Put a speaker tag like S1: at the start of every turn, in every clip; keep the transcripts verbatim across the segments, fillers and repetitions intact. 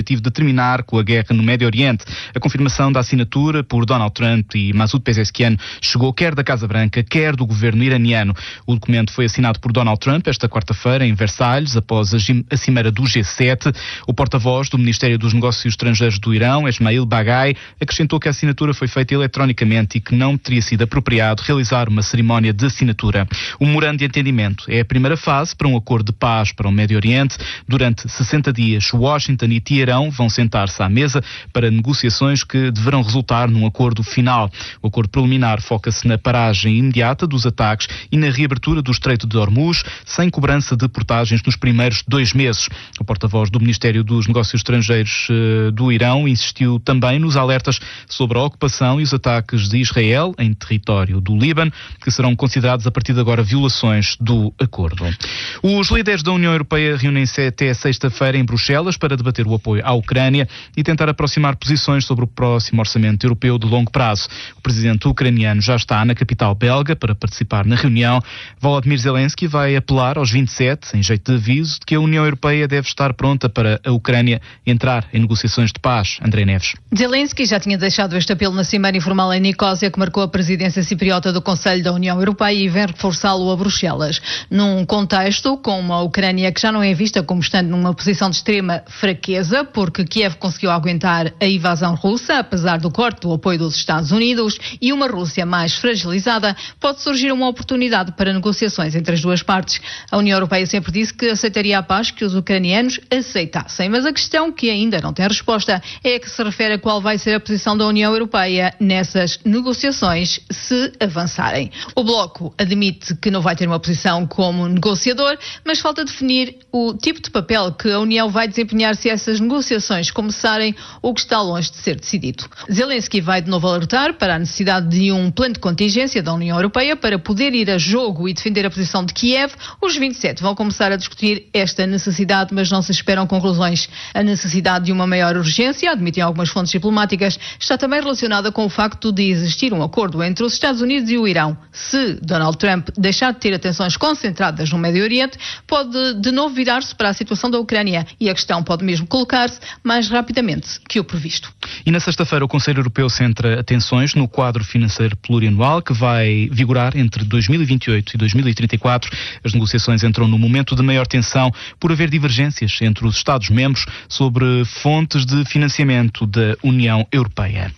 S1: objetivo de terminar com a guerra no Médio Oriente. A confirmação da assinatura por Donald Trump e Masoud Pezeshkian chegou quer da Casa Branca, quer do governo iraniano. O documento foi assinado por Donald Trump esta quarta-feira em Versalhes, após a cimeira do G sete. O porta-voz do Ministério dos Negócios Estrangeiros do Irão, Esmail Baghai, acrescentou que a assinatura foi feita eletronicamente e que não teria sido apropriado realizar uma cerimónia de assinatura. O memorando de entendimento é a primeira fase para um acordo de paz para o Médio Oriente. Durante sessenta dias, Washington e Teherão vão sentar-se à mesa para negociações que deverão resultar num acordo final. O acordo preliminar foca-se na paragem imediata dos ataques e na reabertura do Estreito de Hormuz, sem cobrança de portagens nos primeiros dois meses. O porta-voz do Ministério dos Negócios Estrangeiros uh, do Irão insistiu também nos alertas sobre a ocupação e os ataques de Israel em território do Líbano, que serão considerados a partir de agora violações do acordo. Os líderes da União Europeia reúnem-se até sexta-feira em Bruxelas para debater o apoio à Ucrânia e tentar aproximar posições sobre o próximo orçamento europeu de longo prazo. O presidente ucraniano já está na capital belga para participar na reunião. Volodymyr Zelensky vai apelar aos vinte e sete, em jeito de aviso, de que a União Europeia deve estar pronta para a Ucrânia entrar em negociações de paz. André Neves.
S2: Zelensky já tinha deixado este apelo na cimeira informal em Nicósia, que marcou a presidência cipriota do Conselho da União Europeia, e vem reforçá-lo a Bruxelas. Num contexto com uma Ucrânia que já não é vista como estando numa posição de extrema fraqueza, porque Kiev conseguiu aguentar a invasão russa, apesar do corte do apoio dos Estados Unidos, e uma Rússia mais fragilizada, pode surgir uma oportunidade para negociações entre as duas partes. A União Europeia sempre disse que aceitaria a paz que os ucranianos aceitassem, mas a questão que ainda não tem resposta é a que se refere a qual vai ser a posição da União Europeia nessas negociações, se avançarem. O Bloco admite que não vai ter uma posição como negociador, mas falta definir o tipo de papel que a União vai desempenhar se essas negociações começarem, o que está longe de ser decidido. Zelensky vai de novo alertar para a necessidade de um plano de contingência da União Europeia para poder ir a jogo e defender a posição de Kiev. Os vinte e sete vão começar a discutir esta necessidade, mas não se esperam conclusões. A necessidade de uma maior urgência, admitem algumas fontes diplomáticas, está também relacionada com o facto de existir um acordo entre os Estados Unidos e o Irão. Se Donald Trump deixar de ter atenções concentradas no Médio Oriente, pode de novo virar-se para a situação da Ucrânia, e a questão pode mesmo colocar-se mais rapidamente que o previsto.
S1: E na sexta-feira o Conselho Europeu centra atenções no quadro financeiro plurianual que vai vigorar entre dois mil e vinte e oito e dois mil e trinta e quatro. As negociações entram no momento de maior tensão por haver divergências entre os Estados-membros sobre fontes de financiamento da União Europeia.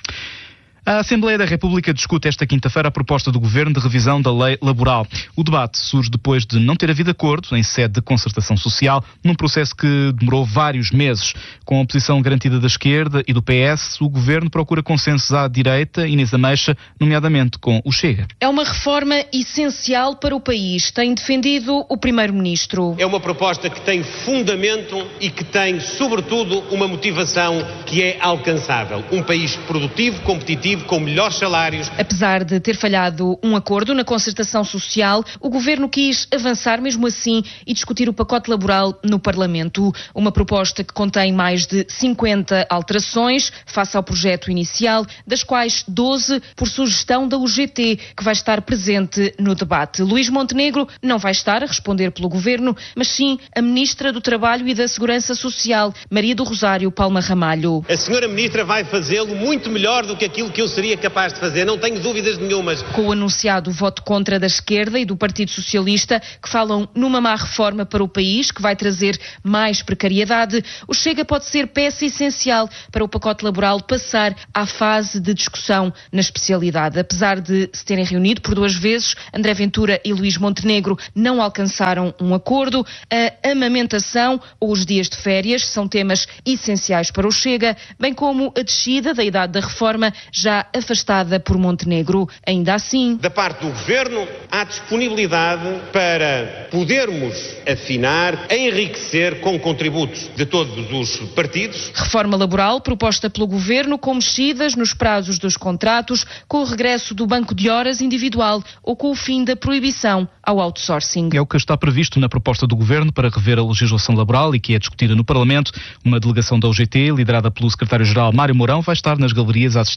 S1: A Assembleia da República discute esta quinta-feira a proposta do Governo de revisão da lei laboral. O debate surge depois de não ter havido acordo em sede de concertação social, num processo que demorou vários meses. Com a oposição garantida da esquerda e do P S, o Governo procura consensos à direita, Inês Ameixa, nomeadamente com o Chega.
S3: É uma reforma essencial para o país, tem defendido o Primeiro-Ministro.
S4: É uma proposta que tem fundamento e que tem, sobretudo, uma motivação que é alcançável. Um país produtivo, competitivo, com melhores salários.
S3: Apesar de ter falhado um acordo na concertação social, o Governo quis avançar mesmo assim e discutir o pacote laboral no Parlamento. Uma proposta que contém mais de cinquenta alterações face ao projeto inicial, das quais doze por sugestão da U G T, que vai estar presente no debate. Luís Montenegro não vai estar a responder pelo Governo, mas sim a Ministra do Trabalho e da Segurança Social, Maria do Rosário Palma Ramalho.
S4: A senhora Ministra vai fazê-lo muito melhor do que aquilo que eu seria capaz de fazer, não tenho dúvidas nenhumas.
S3: Com o anunciado voto contra da esquerda e do Partido Socialista, que falam numa má reforma para o país, que vai trazer mais precariedade, o Chega pode ser peça essencial para o pacote laboral passar à fase de discussão na especialidade. Apesar de se terem reunido por duas vezes, André Ventura e Luís Montenegro não alcançaram um acordo. A amamentação ou os dias de férias são temas essenciais para o Chega, bem como a descida da idade da reforma, já afastada por Montenegro. Ainda assim,
S4: da parte do Governo, há disponibilidade para podermos afinar, enriquecer com contributos de todos os partidos.
S3: Reforma laboral proposta pelo Governo com mexidas nos prazos dos contratos, com o regresso do banco de horas individual ou com o fim da proibição ao outsourcing.
S1: É o que está previsto na proposta do Governo para rever a legislação laboral e que é discutida no Parlamento. Uma delegação da U G T, liderada pelo secretário-geral Mário Mourão, vai estar nas galerias a assistir ao debate.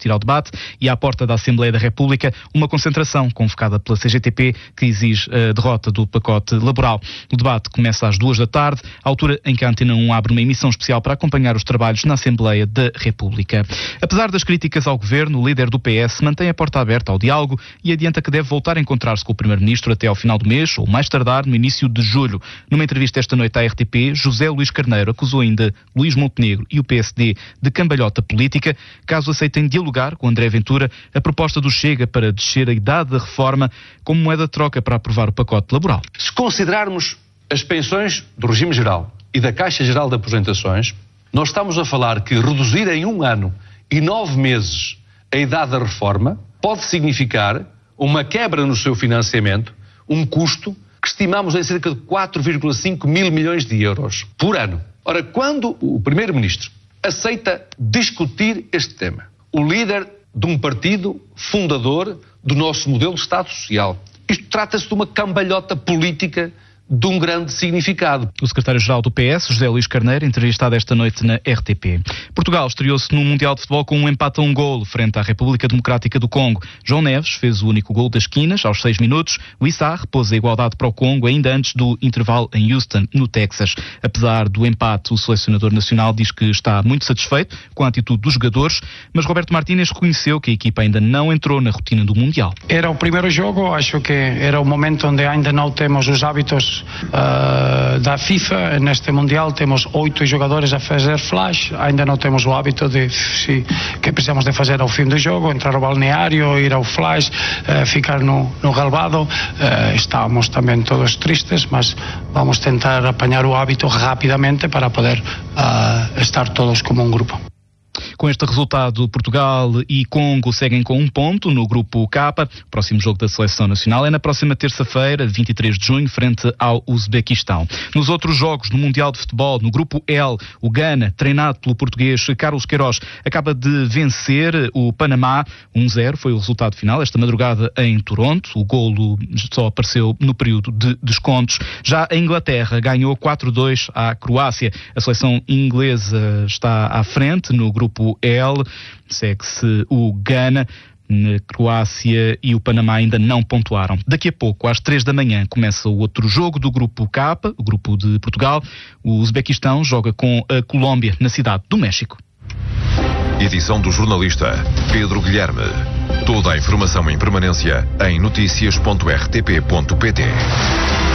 S1: debate e à porta da Assembleia da República uma concentração convocada pela C G T P que exige a derrota do pacote laboral. O debate começa às duas da tarde, à altura em que a Antena um abre uma emissão especial para acompanhar os trabalhos na Assembleia da República. Apesar das críticas ao governo, o líder do P S mantém a porta aberta ao diálogo e adianta que deve voltar a encontrar-se com o primeiro-ministro até ao final do mês ou mais tardar no início de julho. Numa entrevista esta noite à R T P, José Luís Carneiro acusou ainda Luís Montenegro e o P S D de cambalhota política, caso aceitem dialogar com André Ventura a proposta do Chega para descer a idade da reforma como moeda de troca para aprovar o pacote laboral.
S5: Se considerarmos as pensões do regime geral e da Caixa Geral de Aposentações, nós estamos a falar que reduzir em um ano e nove meses a idade da reforma pode significar uma quebra no seu financiamento, um custo que estimamos em cerca de quatro vírgula cinco mil milhões de euros por ano. Ora, quando o Primeiro-Ministro aceita discutir este tema, o líder de um partido fundador do nosso modelo de Estado Social, isto trata-se de uma cambalhota política de um grande significado.
S1: O secretário-geral do P S, José Luís Carneiro, entrevistado esta noite na R T P. Portugal estreou-se no Mundial de Futebol com um empate a um golo frente à República Democrática do Congo. João Neves fez o único golo das esquinas aos seis minutos. O Issar pôs a igualdade para o Congo ainda antes do intervalo em Houston, no Texas. Apesar do empate, o selecionador nacional diz que está muito satisfeito com a atitude dos jogadores, mas Roberto Martínez reconheceu que a equipa ainda não entrou na rotina do Mundial.
S6: Era o primeiro jogo, acho que era o momento onde ainda não temos os hábitos Uh, da FIFA. Neste Mundial temos oito jogadores a fazer flash, ainda não temos o hábito de se, que precisamos de fazer ao fim do jogo, entrar ao balneário, ir ao flash, uh, ficar no, no relvado. Uh, estamos também todos tristes, mas vamos tentar apanhar o hábito rapidamente para poder uh, estar todos como um grupo.
S1: Com este resultado, Portugal e Congo seguem com um ponto no grupo K. O próximo jogo da Seleção Nacional é na próxima terça-feira, vinte e três de junho, frente ao Uzbequistão. Nos outros jogos do Mundial de Futebol, no grupo L, o Ghana, treinado pelo português Carlos Queiroz, acaba de vencer o Panamá. um zero foi o resultado final esta madrugada em Toronto. O golo só apareceu no período de descontos. Já a Inglaterra ganhou quatro a dois à Croácia. A seleção inglesa está à frente no grupo Grupo L, segue-se o Ghana, a Croácia e o Panamá ainda não pontuaram. Daqui a pouco, às três da manhã, começa o outro jogo do Grupo K, o Grupo de Portugal. O Uzbequistão joga com a Colômbia, na cidade do México.
S7: Edição do jornalista Pedro Guilherme. Toda a informação em permanência em noticias ponto r t p ponto p t.